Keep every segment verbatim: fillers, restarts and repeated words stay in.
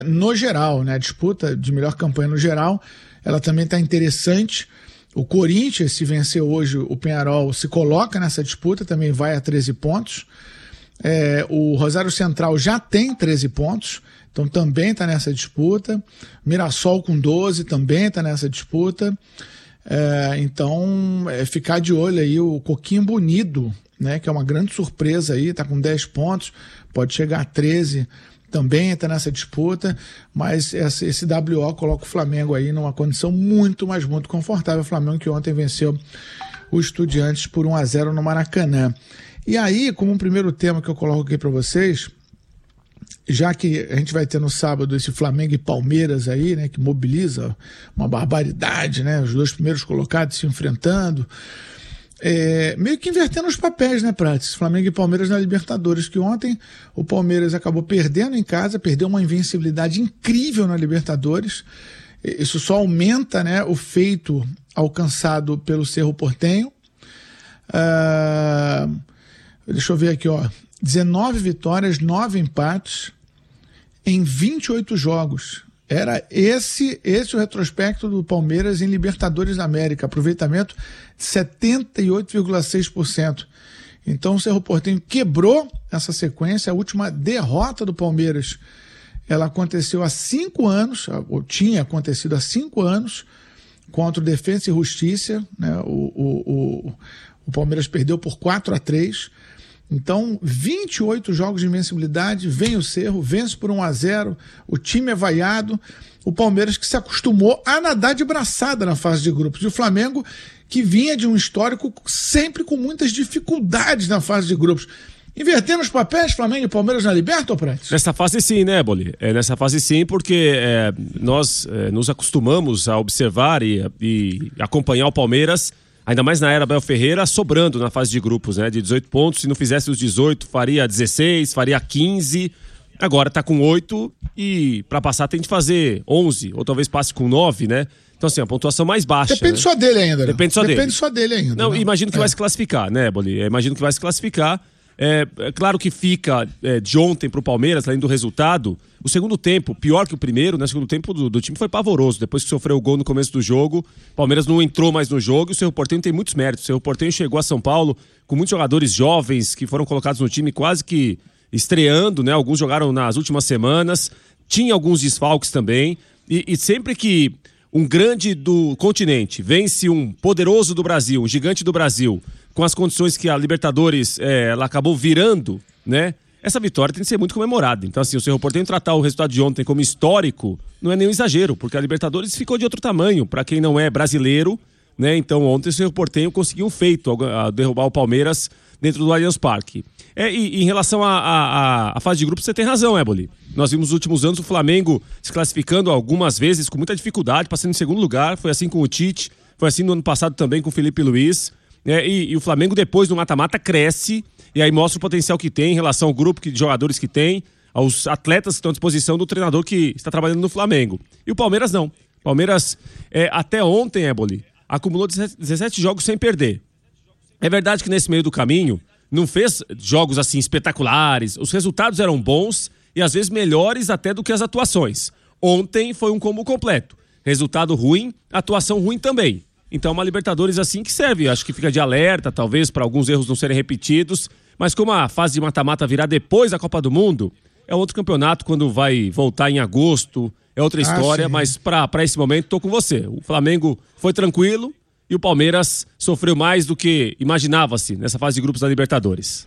no geral, né? A disputa de melhor campanha no geral, ela também está interessante. O Corinthians, se vencer hoje o Peñarol, se coloca nessa disputa, também vai a treze pontos. É, o Rosário Central já tem treze pontos, então também está nessa disputa. Mirassol com doze também está nessa disputa. É, então, é, ficar de olho aí o Coquimbo Unido, né, que é uma grande surpresa aí, está com dez pontos, pode chegar a treze, também está nessa disputa, mas esse, esse W O coloca o Flamengo aí numa condição muito, mas muito confortável. O Flamengo que ontem venceu o Estudiantes por um a zero no Maracanã. E aí, como um primeiro tema que eu coloco aqui para vocês, já que a gente vai ter no sábado esse Flamengo e Palmeiras aí, né, que mobiliza uma barbaridade, né, os dois primeiros colocados se enfrentando, é, meio que invertendo os papéis, né, Prates? Flamengo e Palmeiras na Libertadores, que ontem o Palmeiras acabou perdendo em casa, perdeu uma invencibilidade incrível na Libertadores. Isso só aumenta, né, o feito alcançado pelo Cerro Porteño. Uh, deixa eu ver aqui, ó. dezenove vitórias, nove empates em vinte e oito jogos. Era esse, esse o retrospecto do Palmeiras em Libertadores da América. Aproveitamento de setenta e oito vírgula seis por cento. Então o Cerro Porteño quebrou essa sequência. A última derrota do Palmeiras, ela aconteceu há cinco anos, ou tinha acontecido há cinco anos, contra o Defensa e Justiça, né? O, o, o, o Palmeiras perdeu por quatro a três. Então, vinte e oito jogos de invencibilidade, vem o Cerro, vence por um a zero, o time é vaiado, o Palmeiras que se acostumou a nadar de braçada na fase de grupos, e o Flamengo que vinha de um histórico sempre com muitas dificuldades na fase de grupos. Invertendo os papéis, Flamengo e Palmeiras na Libertadores? Nessa fase sim, né, Boli? É, nessa fase sim, porque é, nós é, nos acostumamos a observar e, e acompanhar o Palmeiras, ainda mais na era Abel Ferreira, sobrando na fase de grupos, né? De dezoito pontos, se não fizesse os dezoito, faria dezesseis, faria quinze. Agora tá com oito e para passar tem de fazer onze, ou talvez passe com nove, né? Então assim, a pontuação mais baixa. Depende né? só dele ainda, né? Depende só Depende dele. só dele ainda. Não, né? imagino que é. vai se classificar, né, Boli? Imagino que vai se classificar. É, é claro que fica é, de ontem pro Palmeiras, além do resultado, o segundo tempo, pior que o primeiro, né? O segundo tempo do, do time foi pavoroso. Depois que sofreu o gol no começo do jogo, o Palmeiras não entrou mais no jogo e o Cerro Porteño tem muitos méritos. O Cerro Porteño chegou a São Paulo com muitos jogadores jovens que foram colocados no time quase que estreando, né? Alguns jogaram nas últimas semanas, tinha alguns desfalques também. E, e sempre que um grande do continente vence um poderoso do Brasil, um gigante do Brasil, com as condições que a Libertadores é, ela acabou virando, né? Essa vitória tem que ser muito comemorada. Então, assim, o Cerro Porteño tratar o resultado de ontem como histórico não é nenhum exagero, porque a Libertadores ficou de outro tamanho, para quem não é brasileiro, né? Então, ontem o Cerro Porteño conseguiu um feito a derrubar o Palmeiras dentro do Allianz Parque. É, e, e em relação à fase de grupos, você tem razão, Éboli. Nós vimos nos últimos anos o Flamengo se classificando algumas vezes com muita dificuldade, passando em segundo lugar. Foi assim com o Tite, foi assim no ano passado também com o Felipe Luiz. É, e, e o Flamengo depois do mata-mata cresce e aí mostra o potencial que tem em relação ao grupo de jogadores que tem, aos atletas que estão à disposição do treinador que está trabalhando no Flamengo. E o Palmeiras não. O Palmeiras, é, até ontem, Éboli, acumulou dezessete jogos sem perder. É verdade que nesse meio do caminho não fez jogos assim espetaculares, os resultados eram bons e às vezes melhores até do que as atuações. Ontem foi um combo completo. Resultado ruim, atuação ruim também. Então uma Libertadores assim que serve, acho que fica de alerta, talvez para alguns erros não serem repetidos, mas como a fase de mata-mata virá depois da Copa do Mundo, é outro campeonato quando vai voltar em agosto, é outra história, ah, mas para esse momento tô com você. O Flamengo foi tranquilo e o Palmeiras sofreu mais do que imaginava-se nessa fase de grupos da Libertadores.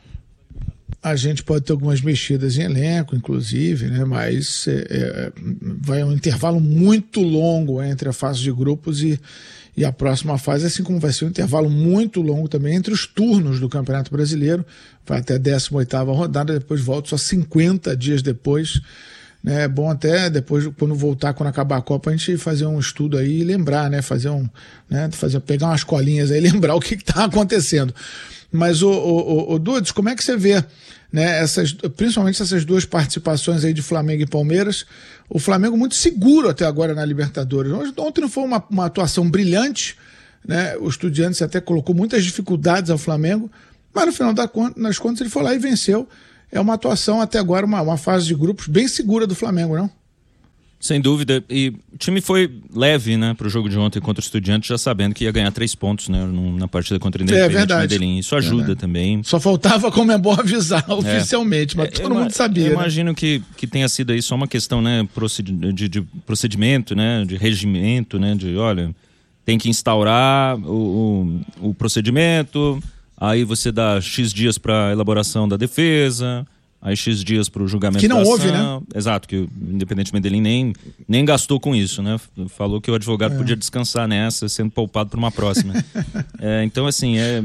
A gente pode ter algumas mexidas em elenco, inclusive, né? Mas é, é, vai um intervalo muito longo entre a fase de grupos e, e a próxima fase, assim como vai ser um intervalo muito longo também entre os turnos do Campeonato Brasileiro. Vai até a décima oitava rodada, depois volta só cinquenta dias depois. Né? É bom até depois, quando voltar, quando acabar a Copa, a gente fazer um estudo aí e lembrar, né? Fazer um, né? Fazer, pegar umas colinhas aí e lembrar o que está acontecendo. Mas, o, o, o Dudes, como é que você vê, né, essas, principalmente essas duas participações aí de Flamengo e Palmeiras? O Flamengo muito seguro até agora na Libertadores. Ontem não foi uma, uma atuação brilhante, né? O Estudiantes até colocou muitas dificuldades ao Flamengo, mas no final das contas ele foi lá e venceu. É uma atuação até agora, uma, uma fase de grupos bem segura do Flamengo, não? Sem dúvida, e o time foi leve, né, pro jogo de ontem contra o Estudiantes, já sabendo que ia ganhar três pontos, né, na partida contra o Independente é, Medellín. Isso ajuda é, também. Só faltava a Conmebol avisar é. oficialmente, mas é, todo mundo sabia. Eu né? imagino que, que tenha sido aí só uma questão, né, de, de procedimento, né, de regimento, né, de, olha, tem que instaurar o, o, o procedimento, aí você dá X dias para elaboração da defesa... Aí X dias para o julgamento que não da houve, ação. né? Exato, que o Independente Medellín nem, nem gastou com isso, né? Falou que o advogado é. podia descansar nessa, sendo poupado para uma próxima. é, então, assim, é,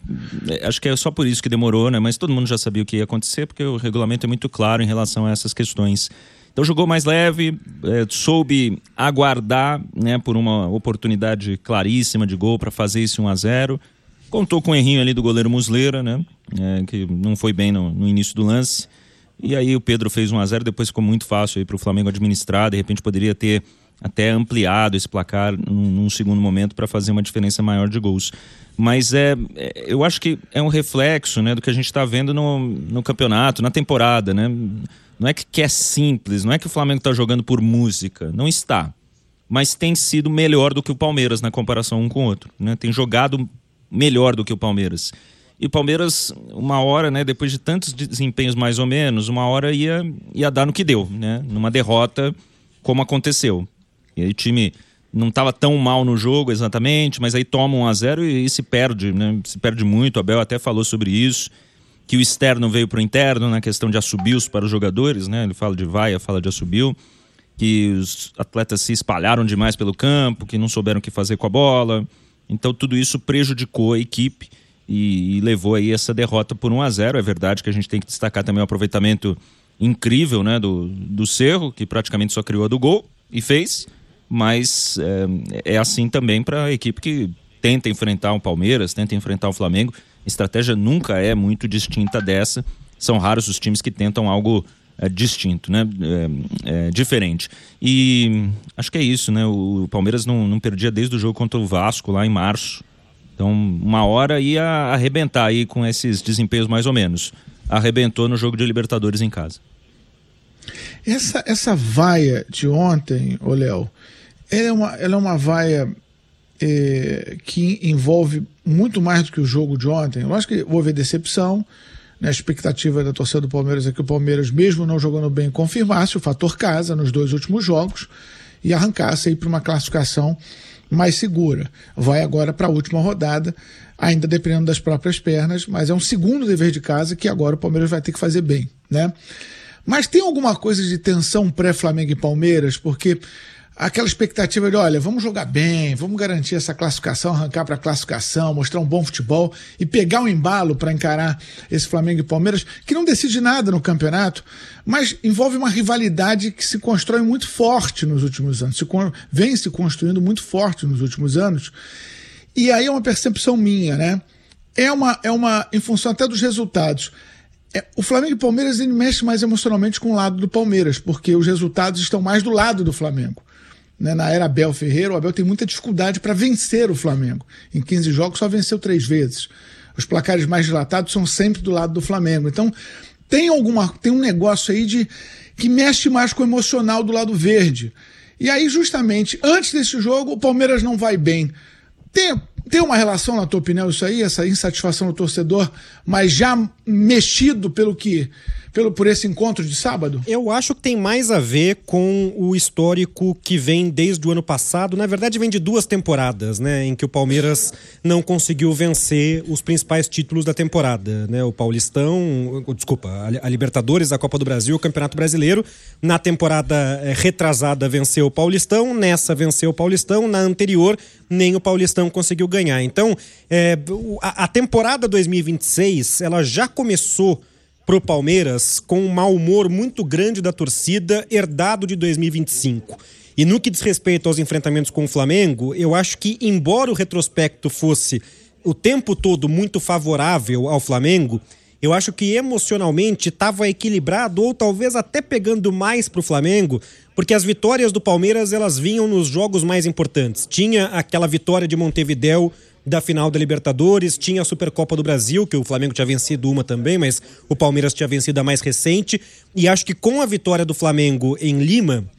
é, é, acho que é só por isso que demorou, né? Mas todo mundo já sabia o que ia acontecer, porque o regulamento é muito claro em relação a essas questões. Então jogou mais leve, é, soube aguardar, né, por uma oportunidade claríssima de gol para fazer esse um a zero. Contou com o errinho ali do goleiro Muslera, né? É, que não foi bem no, no início do lance. E aí o Pedro fez um a zero, depois ficou muito fácil para o Flamengo administrar. De repente poderia ter até ampliado esse placar num, num segundo momento para fazer uma diferença maior de gols. Mas é, é, eu acho que é um reflexo, né, do que a gente está vendo no, no campeonato, na temporada, né? Não é que, que é simples, não é que o Flamengo está jogando por música, não está. Mas tem sido melhor do que o Palmeiras na comparação um com o outro, né? Tem jogado melhor do que o Palmeiras. E o Palmeiras, uma hora, né, depois de tantos desempenhos mais ou menos, uma hora ia, ia dar no que deu, né? Numa derrota como aconteceu. E aí o time não estava tão mal no jogo exatamente, mas aí toma um a zero e, e se perde, né? Se perde muito. O Abel até falou sobre isso, que o externo veio para o interno na questão de assobios para os jogadores, né? Ele fala de vaia, fala de assobio, que os atletas se espalharam demais pelo campo, que não souberam o que fazer com a bola. Então tudo isso prejudicou a equipe e, e levou aí essa derrota por um a zero. É verdade que a gente tem que destacar também o aproveitamento incrível, né, do, do Cerro, que praticamente só criou a do gol e fez, mas é, é assim também para a equipe que tenta enfrentar o Palmeiras, tenta enfrentar o Flamengo. A estratégia nunca é muito distinta dessa. São raros os times que tentam algo é, distinto, né? É, é, diferente. E acho que é isso, né? O Palmeiras não, não perdia desde o jogo contra o Vasco lá em março. Então, uma hora ia arrebentar aí com esses desempenhos mais ou menos. Arrebentou no jogo de Libertadores em casa. Essa, essa vaia de ontem, ô Léo, ela é uma, ela é uma vaia é, que envolve muito mais do que o jogo de ontem. Eu acho que houve decepção. A expectativa da torcida do Palmeiras é que o Palmeiras, mesmo não jogando bem, confirmasse o fator casa nos dois últimos jogos e arrancasse aí para uma classificação mais segura. Vai agora para a última rodada, ainda dependendo das próprias pernas, mas é um segundo dever de casa que agora o Palmeiras vai ter que fazer bem, né? Mas tem alguma coisa de tensão pré-Flamengo e Palmeiras, porque aquela expectativa de, olha, vamos jogar bem, vamos garantir essa classificação, arrancar para a classificação, mostrar um bom futebol e pegar um embalo para encarar esse Flamengo e Palmeiras, que não decide nada no campeonato, mas envolve uma rivalidade que se constrói muito forte nos últimos anos, se con- vem se construindo muito forte nos últimos anos. E aí é uma percepção minha, né? É uma, é uma em função até dos resultados. É, o Flamengo e o Palmeiras, ele mexe mais emocionalmente com o lado do Palmeiras, porque os resultados estão mais do lado do Flamengo. Na era Abel Ferreira, o Abel tem muita dificuldade para vencer o Flamengo. Em quinze jogos só venceu três vezes. Os placares mais dilatados são sempre do lado do Flamengo. Então tem, alguma, tem um negócio aí de, que mexe mais com o emocional do lado verde. E aí justamente, antes desse jogo, o Palmeiras não vai bem. Tem, tem uma relação, na tua opinião, isso aí? Essa insatisfação do torcedor, mas já mexido pelo que... Pelo, por esse encontro de sábado? Eu acho que tem mais a ver com o histórico que vem desde o ano passado. Na verdade, vem de duas temporadas, né, em que o Palmeiras não conseguiu vencer os principais títulos da temporada, né? O Paulistão, desculpa, a Libertadores, a Copa do Brasil, o Campeonato Brasileiro. Na temporada retrasada venceu o Paulistão, nessa venceu o Paulistão, na anterior nem o Paulistão conseguiu ganhar. Então, é, a, a temporada dois mil e vinte e seis, ela já começou pro Palmeiras com um mau humor muito grande da torcida, herdado de dois mil e vinte e cinco. E no que diz respeito aos enfrentamentos com o Flamengo, eu acho que, embora o retrospecto fosse o tempo todo muito favorável ao Flamengo, eu acho que emocionalmente estava equilibrado, ou talvez até pegando mais pro Flamengo, porque as vitórias do Palmeiras, elas vinham nos jogos mais importantes. Tinha aquela vitória de Montevidéu da final da Libertadores, tinha a Supercopa do Brasil, que o Flamengo tinha vencido uma também, mas o Palmeiras tinha vencido a mais recente, e acho que com a vitória do Flamengo em Lima,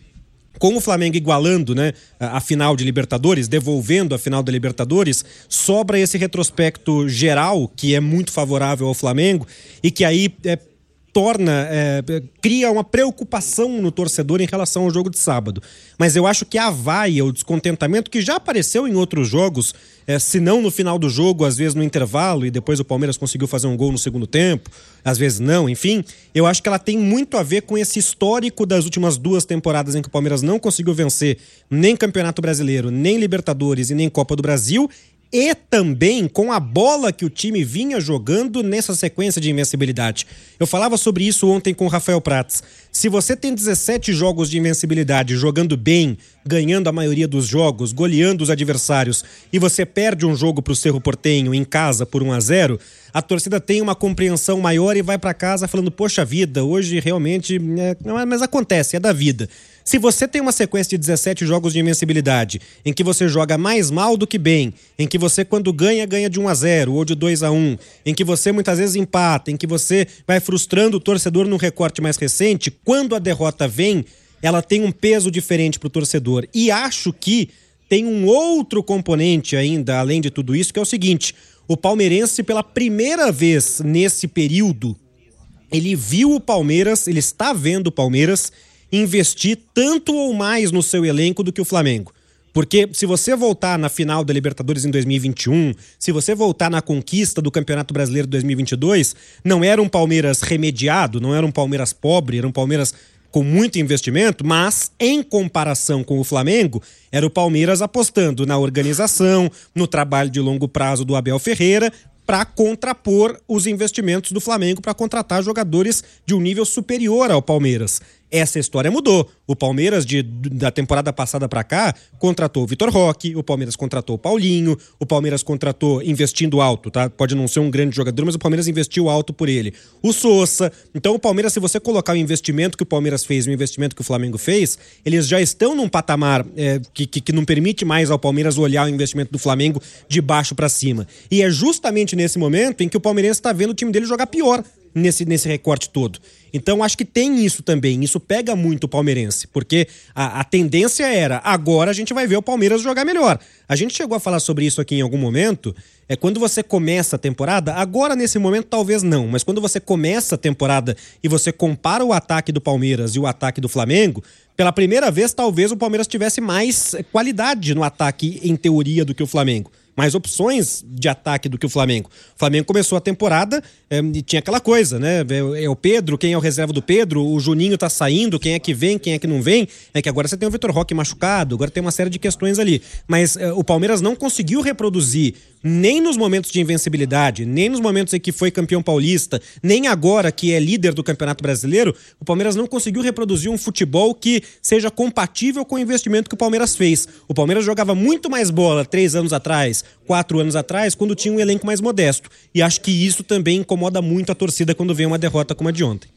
com o Flamengo igualando, né, a, a final de Libertadores, devolvendo a final da Libertadores, sobra esse retrospecto geral que é muito favorável ao Flamengo e que aí é, torna, é, cria uma preocupação no torcedor em relação ao jogo de sábado. Mas eu acho que a vaia, o descontentamento que já apareceu em outros jogos, é, se não no final do jogo, às vezes no intervalo, e depois o Palmeiras conseguiu fazer um gol no segundo tempo, às vezes não, enfim, eu acho que ela tem muito a ver com esse histórico das últimas duas temporadas em que o Palmeiras não conseguiu vencer nem Campeonato Brasileiro, nem Libertadores e nem Copa do Brasil, e também com a bola que o time vinha jogando nessa sequência de invencibilidade. Eu falava sobre isso ontem com o Rafael Prats. Se você tem dezessete jogos de invencibilidade jogando bem, ganhando a maioria dos jogos, goleando os adversários, e você perde um jogo pro Cerro Porteño em casa por um a zero, a torcida tem uma compreensão maior e vai para casa falando, poxa vida, hoje realmente... É... Mas acontece, é da vida. Se você tem uma sequência de dezessete jogos de invencibilidade, em que você joga mais mal do que bem, em que você quando ganha, ganha de um a zero ou de dois a um, em que você muitas vezes empata, em que você vai frustrando o torcedor num recorte mais recente, quando a derrota vem, ela tem um peso diferente pro torcedor. E acho que tem um outro componente ainda, além de tudo isso, que é o seguinte: o palmeirense, pela primeira vez nesse período, ele viu o Palmeiras, ele está vendo o Palmeiras investir tanto ou mais no seu elenco do que o Flamengo. Porque se você voltar na final da Libertadores em dois mil e vinte e um, se você voltar na conquista do Campeonato Brasileiro de dois mil e vinte e dois, não era um Palmeiras remediado, não era um Palmeiras pobre, era um Palmeiras com muito investimento, mas em comparação com o Flamengo, era o Palmeiras apostando na organização, no trabalho de longo prazo do Abel Ferreira, para contrapor os investimentos do Flamengo para contratar jogadores de um nível superior ao Palmeiras. Essa história mudou. O Palmeiras, de, da temporada passada para cá, contratou o Vitor Roque, o Palmeiras contratou o Paulinho, o Palmeiras contratou, investindo alto, tá? Pode não ser um grande jogador, mas o Palmeiras investiu alto por ele. O Sousa. Então o Palmeiras, se você colocar o investimento que o Palmeiras fez e o investimento que o Flamengo fez, eles já estão num patamar é, que, que, que não permite mais ao Palmeiras olhar o investimento do Flamengo de baixo para cima. E é justamente nesse momento em que o palmeirense está vendo o time dele jogar pior nesse, nesse recorte todo. Então acho que tem isso também, isso pega muito o palmeirense, porque a, a tendência era, agora a gente vai ver o Palmeiras jogar melhor. A gente chegou a falar sobre isso aqui em algum momento, é quando você começa a temporada, agora nesse momento talvez não, mas quando você começa a temporada e você compara o ataque do Palmeiras e o ataque do Flamengo, pela primeira vez talvez o Palmeiras tivesse mais qualidade no ataque em teoria do que o Flamengo. Mais opções de ataque do que o Flamengo. O Flamengo começou a temporada é, e tinha aquela coisa, né? É, é o Pedro, quem é o reserva do Pedro, o Juninho tá saindo, quem é que vem, quem é que não vem. É que agora você tem o Vitor Roque machucado, agora tem uma série de questões ali. Mas é, o Palmeiras não conseguiu reproduzir, nem nos momentos de invencibilidade, nem nos momentos em que foi campeão paulista, nem agora que é líder do Campeonato Brasileiro, o Palmeiras não conseguiu reproduzir um futebol que seja compatível com o investimento que o Palmeiras fez. O Palmeiras jogava muito mais bola três anos atrás, quatro anos atrás, quando tinha um elenco mais modesto. E acho que isso também incomoda muito a torcida quando vem uma derrota como a de ontem.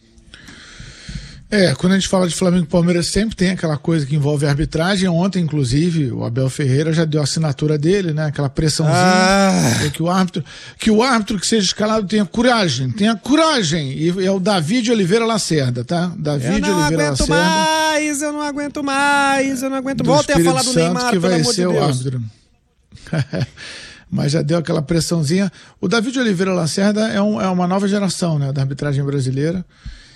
É, quando a gente fala de Flamengo e Palmeiras, sempre tem aquela coisa que envolve a arbitragem. Ontem, inclusive, o Abel Ferreira já deu a assinatura dele, né? Aquela pressãozinha. Ah. Que o árbitro, que o árbitro que seja escalado tenha coragem, tenha coragem. E é o David Oliveira Lacerda, tá? David eu não Oliveira aguento Lacerda. mais, eu não aguento mais, eu não aguento. Voltem a falar do Neymar, que pelo vai amor ser de Deus. O árbitro. Mas já deu aquela pressãozinha. O David Oliveira Lacerda é, um, é uma nova geração, né, da arbitragem brasileira.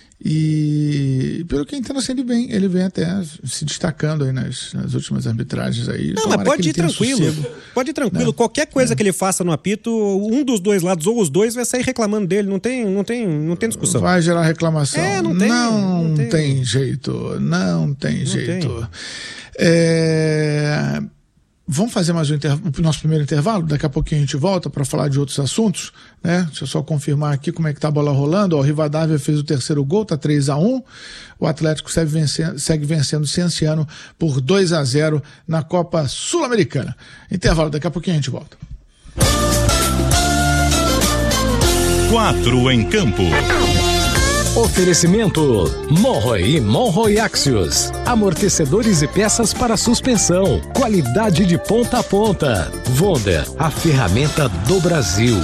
E pelo que entendo, assim, ele vem, ele vem até se destacando aí nas, nas últimas arbitragens aí. Não, mas pode ir tranquilo. Sossego, pode ir tranquilo. Né? Qualquer coisa é. que ele faça no apito, um dos dois lados ou os dois vai sair reclamando dele. Não tem, não tem, não tem discussão. Vai gerar reclamação. É, não tem. Não, não tem. tem jeito. Não tem não jeito. Tem. É... Vamos fazer mais um interv... o nosso primeiro intervalo? Daqui a pouquinho a gente volta para falar de outros assuntos, né? Deixa eu só confirmar aqui como é que tá a bola rolando. Ó, o Rivadavia fez o terceiro gol, tá três a um. O Atlético segue vencendo, segue vencendo o Cienciano por dois a zero na Copa Sul-Americana. Intervalo, daqui a pouquinho a gente volta. Quatro em campo. Oferecimento Monroe e Monroe Axios. Amortecedores e peças para suspensão. Qualidade de ponta a ponta. Wonder, a ferramenta do Brasil.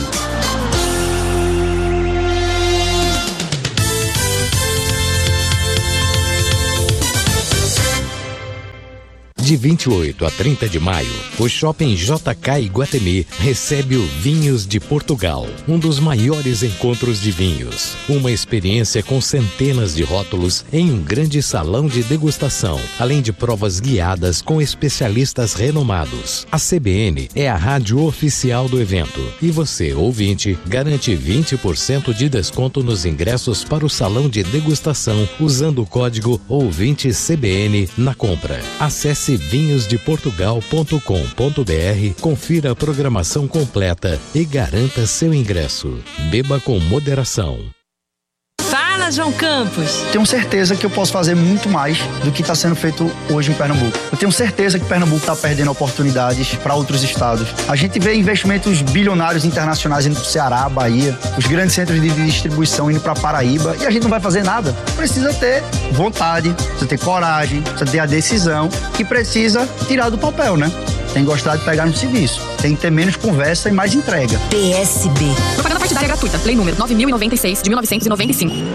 De vinte e oito a trinta de maio, o Shopping J K Iguatemi recebe o Vinhos de Portugal, um dos maiores encontros de vinhos. Uma experiência com centenas de rótulos em um grande salão de degustação, além de provas guiadas com especialistas renomados. A C B N é a rádio oficial do evento e você, ouvinte, garante vinte por cento de desconto nos ingressos para o salão de degustação usando o código ouvinte C B N na compra. Acesse vinhos de portugal ponto com ponto b r, confira a programação completa e garanta seu ingresso. Beba com moderação. Fala, João Campos. Tenho certeza que eu posso fazer muito mais do que está sendo feito hoje em Pernambuco. Eu tenho certeza que Pernambuco está perdendo oportunidades para outros estados. A gente vê investimentos bilionários internacionais indo para o Ceará, Bahia, os grandes centros de distribuição indo para Paraíba, e a gente não vai fazer nada. Precisa ter vontade, precisa ter coragem, precisa ter a decisão e precisa tirar do papel, né? Tem que gostar de pegar no serviço. Tem que ter menos conversa e mais entrega. P S B. Propaganda partidária gratuita. Lei número nove mil e noventa e seis, de mil novecentos e noventa e cinco.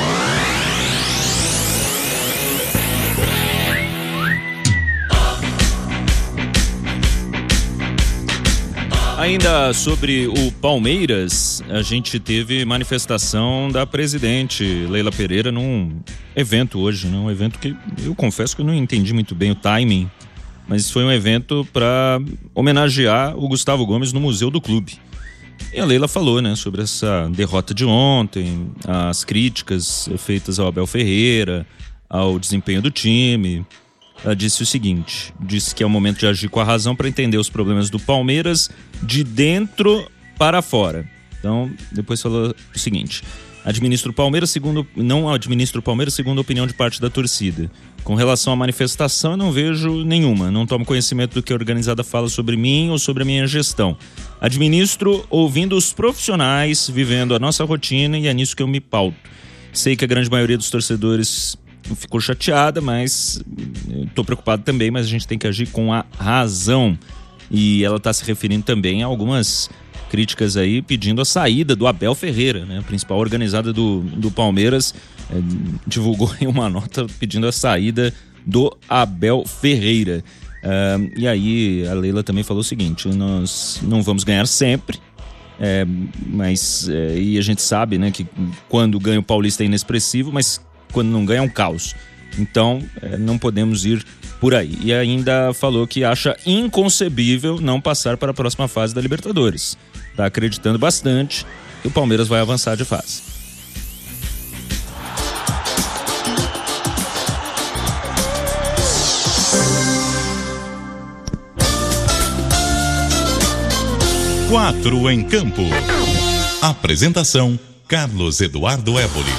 Ainda sobre o Palmeiras, a gente teve manifestação da presidente Leila Pereira num evento hoje, né? Um evento que eu confesso que eu não entendi muito bem o timing, mas foi um evento para homenagear o Gustavo Gomes no Museu do Clube. E a Leila falou, né, sobre essa derrota de ontem, as críticas feitas ao Abel Ferreira, ao desempenho do time. Ela disse o seguinte, disse que é o momento de agir com a razão para entender os problemas do Palmeiras de dentro para fora. Então, depois falou o seguinte: administro o Palmeiras segundo, não administro o Palmeiras segundo a opinião de parte da torcida. Com relação à manifestação, eu não vejo nenhuma. Não tomo conhecimento do que a organizada fala sobre mim ou sobre a minha gestão. Administro ouvindo os profissionais, vivendo a nossa rotina, e é nisso que eu me pauto. Sei que a grande maioria dos torcedores ficou chateada, mas estou preocupado também, mas a gente tem que agir com a razão. E ela está se referindo também a algumas críticas aí, pedindo a saída do Abel Ferreira, né? A principal organizada do, do Palmeiras é, divulgou em uma nota pedindo a saída do Abel Ferreira. Uh, e aí a Leila também falou o seguinte: nós não vamos ganhar sempre, é, mas é, e a gente sabe, né, que quando ganha o Paulista é inexpressivo, mas quando não ganha é um caos. Então, é, não podemos ir por aí. E ainda falou que acha inconcebível não passar para a próxima fase da Libertadores. Está acreditando bastante que o Palmeiras vai avançar de fase. Quatro em campo. Apresentação: Carlos Eduardo Éboli.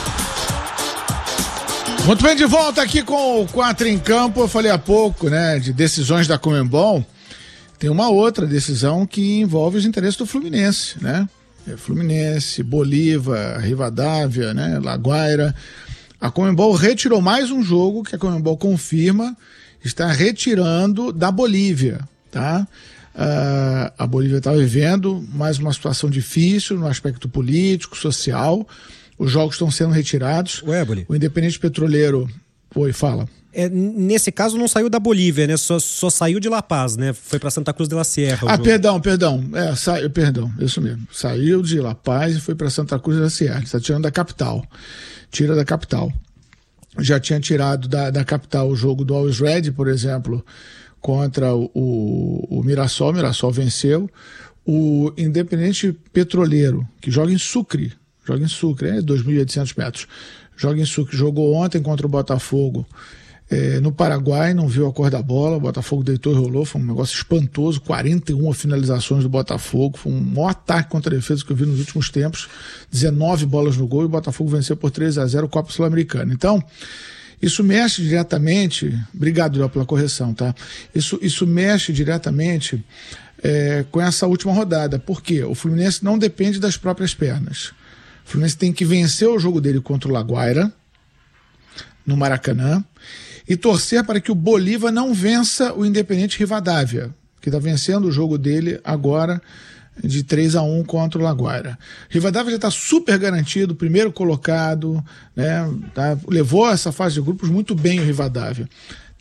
Muito bem, de volta aqui com o Quatro em Campo. Eu falei há pouco, né, de decisões da Conmebol. Tem uma outra decisão que envolve os interesses do Fluminense, né? Fluminense, Bolívar, Rivadavia, né, Laguaira. A Conmebol retirou mais um jogo que a Conmebol confirma está retirando da Bolívia, tá? Uh, a Bolívia está vivendo mais uma situação difícil no aspecto político, social. Os jogos estão sendo retirados. O Éboli. O Independente Petroleiro... Oi, fala. É, nesse caso não saiu da Bolívia, né? Só, só saiu de La Paz, né? Foi para Santa Cruz de la Sierra. Ah, jogo. perdão, perdão. É, sa... Perdão, isso mesmo. Saiu de La Paz e foi para Santa Cruz de la Sierra. Está tirando da capital. Tira da capital. Já tinha tirado da, da capital o jogo do Always Red, por exemplo, contra o, o, o Mirassol. O Mirassol venceu. O Independente Petroleiro, que joga em Sucre, joga em Sucre, é dois mil e oitocentos metros. Joga em Sucre, jogou ontem contra o Botafogo é, no Paraguai, não viu a cor da bola, o Botafogo deitou e rolou, foi um negócio espantoso, quarenta e uma finalizações do Botafogo, foi um maior ataque contra a defesa que eu vi nos últimos tempos, dezenove bolas no gol, e o Botafogo venceu por três a zero o Copa Sul-Americana. Então, isso mexe diretamente, obrigado, Léo, pela correção, tá? Isso, isso mexe diretamente é, com essa última rodada, porque o Fluminense não depende das próprias pernas. O Fluminense tem que vencer o jogo dele contra o Laguaira, no Maracanã, e torcer para que o Bolívar não vença o Independente Rivadavia, que está vencendo o jogo dele agora de três a um contra o Laguaira. Rivadavia já está super garantido, primeiro colocado, né, tá, levou essa fase de grupos muito bem o Rivadavia.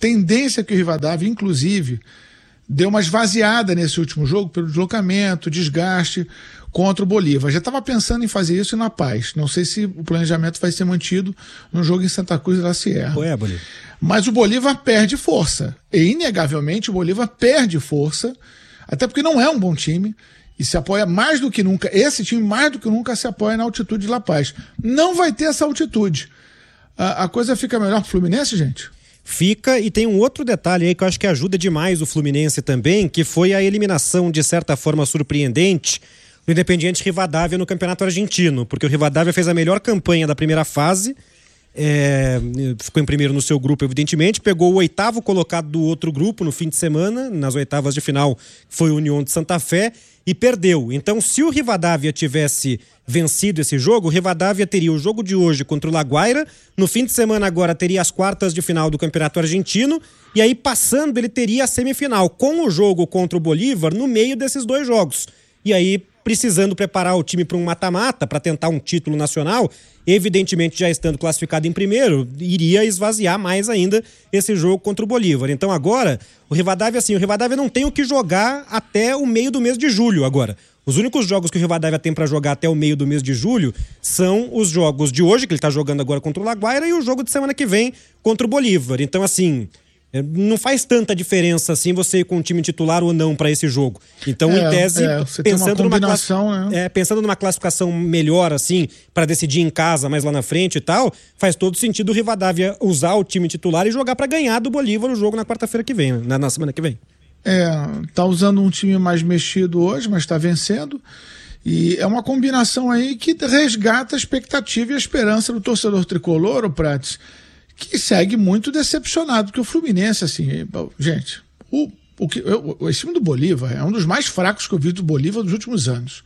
tendência que o Rivadavia, inclusive, deu uma esvaziada nesse último jogo pelo deslocamento, desgaste contra o Bolívar. Já estava pensando em fazer isso na Paz. Não sei se o planejamento vai ser mantido no jogo em Santa Cruz de la Sierra. Ué, Bolívar. Mas o Bolívar perde força. E, inegavelmente, o Bolívar perde força, até porque não é um bom time, e se apoia mais do que nunca. Esse time, mais do que nunca, se apoia na altitude de La Paz. Não vai ter essa altitude. A, a coisa fica melhor pro Fluminense, gente? Fica, e tem um outro detalhe aí que eu acho que ajuda demais o Fluminense também, que foi a eliminação, de certa forma, surpreendente do Independiente Rivadavia no Campeonato Argentino, porque o Rivadavia fez a melhor campanha da primeira fase, é, ficou em primeiro no seu grupo, evidentemente, pegou o oitavo colocado do outro grupo no fim de semana, nas oitavas de final foi o União de Santa Fé, e perdeu. Então, se o Rivadavia tivesse vencido esse jogo, o Rivadavia teria o jogo de hoje contra o La Guaira, no fim de semana agora teria as quartas de final do Campeonato Argentino, e aí passando ele teria a semifinal, com o jogo contra o Bolívar no meio desses dois jogos. E aí, precisando preparar o time para um mata-mata, para tentar um título nacional, evidentemente já estando classificado em primeiro, iria esvaziar mais ainda esse jogo contra o Bolívar. Então agora, o Rivadavia, assim, o Rivadavia não tem o que jogar até o meio do mês de julho agora. Os únicos jogos que o Rivadavia tem para jogar até o meio do mês de julho são os jogos de hoje, que ele está jogando agora contra o La Guaira, e o jogo de semana que vem contra o Bolívar. Então, assim, não faz tanta diferença assim você ir com um time titular ou não para esse jogo. Então, é, em tese, é, você pensando, tem uma numa classi- né? é, pensando numa classificação melhor, assim, para decidir em casa, mais lá na frente e tal, faz todo sentido o Rivadavia usar o time titular e jogar para ganhar do Bolívar o jogo na quarta-feira que vem, na, na semana que vem. É, tá usando um time mais mexido hoje, mas está vencendo. E é uma combinação aí que resgata a expectativa e a esperança do torcedor tricolor, o Prates, que segue muito decepcionado, porque o Fluminense, assim, gente, o, o, que, eu, esse time do Bolívar é um dos mais fracos que eu vi do Bolívar nos últimos anos.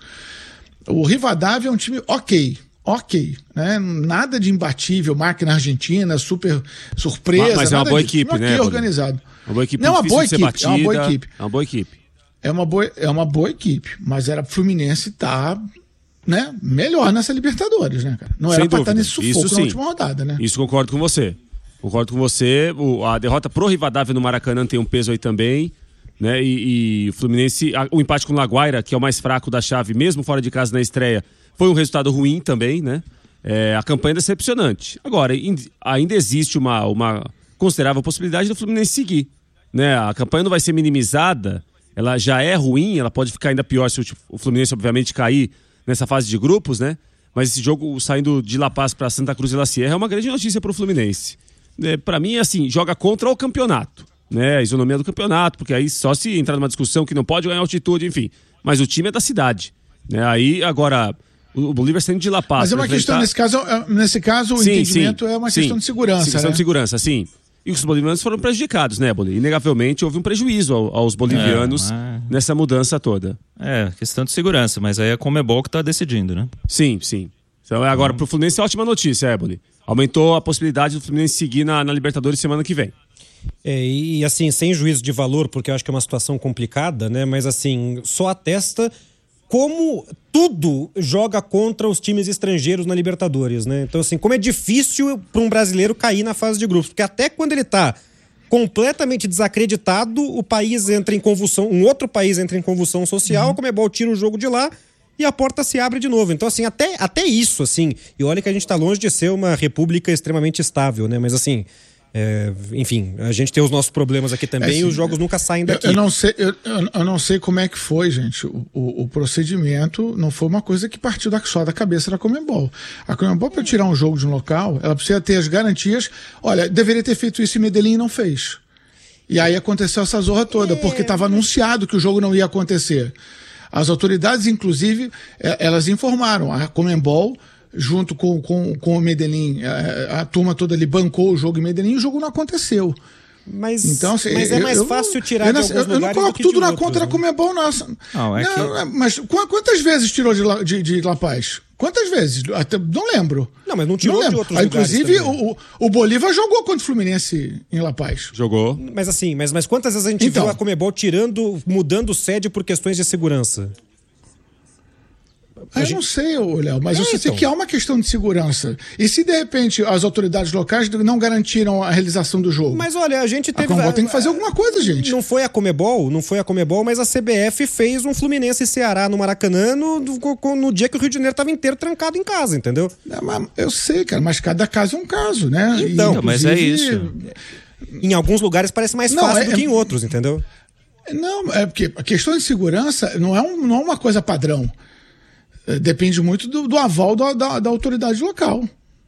O Rivadavia é um time ok, ok, né? Nada de imbatível, máquina argentina, super surpresa. Mas é uma boa disso. equipe, okay, né? organizado. Uma boa equipe, não, uma boa difícil de equipe, ser é uma boa batida, equipe. É uma boa equipe. É uma boa, é uma boa equipe, mas era Fluminense tá, né, melhor nessa Libertadores, né, cara? Não Sem era pra dúvida. estar nesse sufoco Isso na sim. última rodada, né? Isso concordo com você. Concordo com você. O, a derrota pro Rivadavia no Maracanã tem um peso aí também, né? E, e o Fluminense, a, o empate com o La Guaira, que é o mais fraco da chave, mesmo fora de casa na estreia, foi um resultado ruim também, né? É, a campanha é decepcionante. Agora, in, ainda existe uma, uma considerável possibilidade do Fluminense seguir, né? A campanha não vai ser minimizada, ela já é ruim, ela pode ficar ainda pior se o, o Fluminense, obviamente, cair nessa fase de grupos, né? Mas esse jogo saindo de La Paz para Santa Cruz de la Sierra é uma grande notícia para o Fluminense. É, para mim, assim, joga contra o campeonato, né? A isonomia do campeonato, porque aí só se entrar numa discussão que não pode ganhar altitude, enfim. Mas o time é da cidade, né? Aí, agora, o, o Bolívar saindo de La Paz. Mas é uma questão, nesse caso, nesse caso o sim, entendimento sim, é uma sim. questão de segurança, sim, questão né? de segurança, sim. E os bolivianos foram prejudicados, né, Boli? Inegavelmente houve um prejuízo ao, aos bolivianos é, mas... nessa mudança toda. É, questão de segurança, mas aí é a Conmebol que tá decidindo, né? Sim, sim. Então, agora, pro Fluminense é ótima notícia, Éboli. Aumentou a possibilidade do Fluminense seguir na, na Libertadores semana que vem. É, e assim, sem juízo de valor, porque eu acho que é uma situação complicada, né? Mas assim, só atesta como tudo joga contra os times estrangeiros na Libertadores, né? Então assim, como é difícil para um brasileiro cair na fase de grupos, porque até quando ele tá completamente desacreditado, o país entra em convulsão, um outro país entra em convulsão social, uhum. Como é bom, tira o jogo de lá e a porta se abre de novo. Então assim, até, até isso, assim, e olha que a gente tá longe de ser uma república extremamente estável, né? Mas assim, é, enfim, a gente tem os nossos problemas aqui também, é, assim, e os jogos nunca saem daqui. Eu, eu, não sei, eu, eu não sei como é que foi, gente. O, o, o procedimento não foi uma coisa que partiu da, só da cabeça da Conmebol. A Conmebol, para tirar um jogo de um local, ela precisa ter as garantias. Olha, deveria ter feito isso em Medellín e não fez. E aí aconteceu essa zorra toda, é... porque estava anunciado que o jogo não ia acontecer. As autoridades, inclusive, elas informaram. A Conmebol, junto com, com, com o Medellín, a, a turma toda ali bancou o jogo em Medellín e o jogo não aconteceu. Mas, então, assim, mas é mais eu, fácil tirar eu, de eu, alguns eu, eu não coloco tudo na outros, conta né? da Conmebol, nossa. Não, é não, que... Mas quantas vezes tirou de, La, de, de La Paz? Quantas vezes? Até, não lembro. Não, mas não tirou não de outros ah, lugares inclusive, também. o, o Bolívar jogou contra o Fluminense em La Paz. Jogou. Mas assim, mas, mas quantas vezes a gente então, viu a Conmebol tirando, mudando sede por questões de segurança? Ah, eu gente... não sei, Léo, mas é, eu só sei então. que há uma questão de segurança. E se, de repente, as autoridades locais não garantiram a realização do jogo? Mas olha, a gente teve... A Conmebol tem que fazer alguma coisa, gente. Não foi a Conmebol, não foi a Conmebol, mas a C B F fez um Fluminense e Ceará no Maracanã no, no, no dia que o Rio de Janeiro estava inteiro trancado em casa, entendeu? É, mas eu sei, cara, mas cada caso é um caso, né? Então, e, mas é isso. Em alguns lugares parece mais fácil não, é, do que em outros, entendeu? Não, é porque a questão de segurança não é, um, não é uma coisa padrão. Depende muito do, do aval da, da, da autoridade local.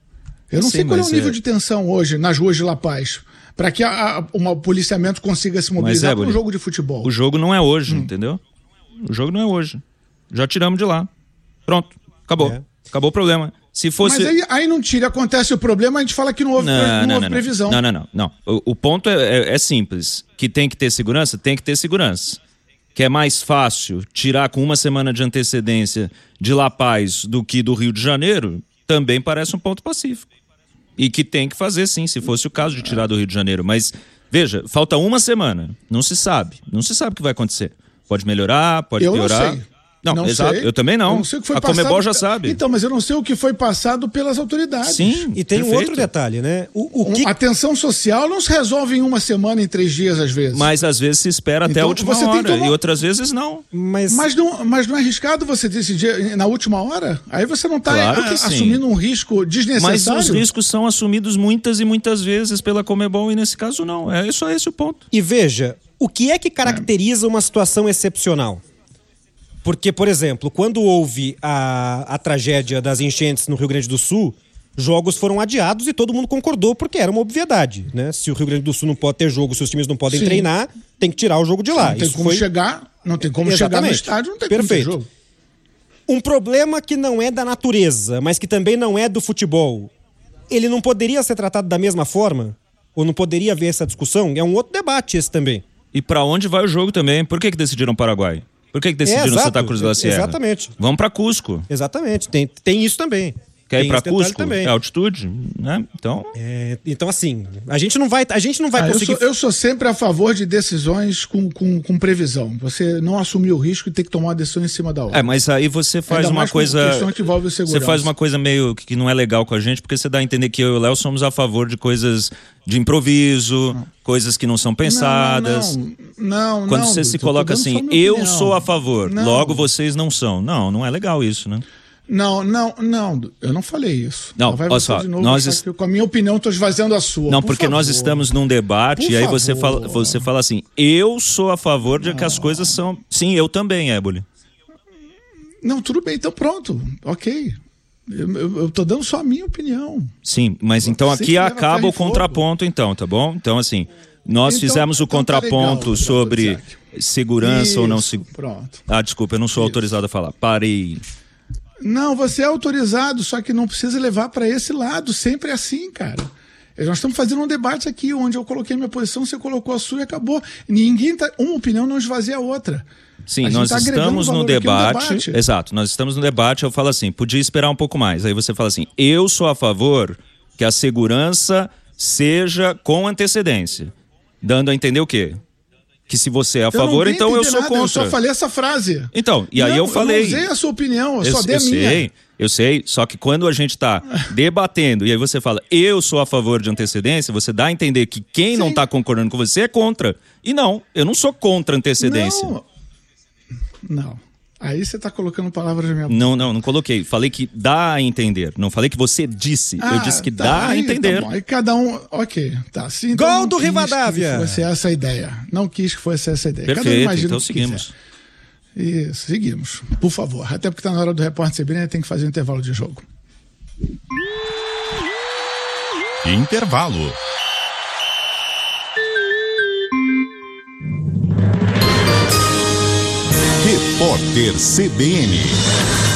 Eu não Sim, sei qual é o nível é... de tensão hoje nas ruas de La Paz para que a, a, um policiamento consiga se mobilizar é, para um jogo de futebol. O jogo não é hoje, hum. entendeu? O jogo não é hoje. Já tiramos de lá. Pronto, acabou. É. Acabou o problema. Se fosse... Mas aí, aí não tira, acontece o problema, a gente fala que não houve, não, não, não, houve não, previsão. Não, não, não. não. O, o ponto é, é, é simples. Que tem que ter segurança? Tem que ter segurança. Que é mais fácil tirar com uma semana de antecedência de La Paz do que do Rio de Janeiro, também parece um ponto pacífico. E que tem que fazer, sim, se fosse o caso de tirar do Rio de Janeiro. Mas, veja, falta uma semana. Não se sabe. Não se sabe o que vai acontecer. Pode melhorar, pode eu piorar. Não sei. Não, não exato. sei. Eu também não. Eu não sei o que foi a passado... Conmebol já sabe. Então, mas eu não sei o que foi passado pelas autoridades. Sim, E tem um perfeito. outro detalhe, né? O, o que... A tensão social não se resolve em uma semana, em três dias, às vezes. Mas às vezes se espera até Então, a última você tem que hora. tomar- E outras vezes não. Mas... Mas não, mas não é arriscado você decidir na última hora? Aí você não está Claro que sim. assumindo um risco Mas desnecessário? os riscos são assumidos muitas e muitas vezes pela Conmebol e nesse caso não. É só esse o ponto. E veja, o que é que caracteriza uma situação excepcional? Porque, por exemplo, quando houve a, a tragédia das enchentes no Rio Grande do Sul, jogos foram adiados e todo mundo concordou porque era uma obviedade, né? Se o Rio Grande do Sul não pode ter jogo, se os times não podem Sim. treinar, tem que tirar o jogo de lá. Não tem Isso como foi... chegar, não tem como chegar no Exatamente. estádio, não tem Perfeito. como ter jogo. Um problema que não é da natureza, mas que também não é do futebol, ele não poderia ser tratado da mesma forma? Ou não poderia haver essa discussão? É um outro debate esse também. E pra onde vai o jogo também? Por que que decidiram Paraguai? Por que que decidiram É, exato. Santa Cruz da Sierra? Exatamente. Vamos pra Cusco. Exatamente, tem, tem isso também. Quer ir Tem pra esse detalhe Cusco? também. É altitude, né? Então... É, então, assim, a gente não vai, a gente não vai Ah, eu, conseguir... sou, eu sou sempre a favor de decisões com, com, com previsão. Você não assumir o risco e ter que tomar uma decisão em cima da hora. É, mas aí você faz Ainda uma mais com coisa... questão que envolve segurança. Você faz uma coisa meio que não é legal com a gente, porque você dá a entender que eu e o Léo somos a favor de coisas de improviso, não. coisas que não são pensadas. Não, não, não Quando não, você Dudu, se tô coloca dando assim, só minha eu opinião. sou a favor, Não. logo vocês não são. Não, não é legal isso, né? Não, não, não, eu não falei isso. Não, Lá vai olha você só, de novo nós achar est- que com a minha opinião estou esvaziando a sua. Não, Por porque nós favor. estamos num debate Por e aí você favor. fala, você fala assim, eu sou a favor de que as coisas são... Sim, eu também, Éboli. Não, tudo bem, então pronto, ok. Eu, eu, eu tô dando só a minha opinião. Sim, mas então Você aqui que leva acaba ferro o e fogo. contraponto então, tá bom? Então assim, nós Então- fizemos o então tá contraponto legal, sobre Isaac. segurança ou não... Isso, se- pronto. Ah, desculpa, eu não sou autorizado a falar. Parei. Não, você é autorizado, só que não precisa levar para esse lado. Sempre é assim, cara. Nós estamos fazendo um debate aqui, onde eu coloquei minha posição, você colocou a sua e acabou. Ninguém tá, uma opinião não esvazia a outra. Sim, A gente nós tá agregando estamos no valor aqui no debate, debate. Exato, nós estamos no debate, eu falo assim, podia esperar um pouco mais. Aí você fala assim, eu sou a favor que a segurança seja com antecedência. Dando a entender o quê? Que se você é a Eu favor, não dei então a eu entender sou nada, contra. Eu só falei essa frase. Então, e aí Não, eu falei. Eu não usei a sua opinião, eu, só dei eu a minha. sei, eu sei, só que quando a gente está debatendo e aí você fala, eu sou a favor de antecedência, você dá a entender que quem Sim. não está concordando com você é contra. E não, eu não sou contra antecedência. Não. Não. Aí você está colocando palavras na minha boca. Não, não, não coloquei. Falei que dá a entender. Não falei que você disse. Ah, eu disse que tá, dá a aí, entender. Tá bom. Aí cada um. Ok, tá. Sim, então Gol não do quis Rivadavia! Que fosse essa a ideia. Não quis que fosse essa a ideia. cada um Perfeito, imagina então o que seguimos. quiser. Isso, seguimos. Por favor. Até porque está na hora do repórter Sabrina, tem que fazer um intervalo de jogo. Intervalo. Repórter C B N.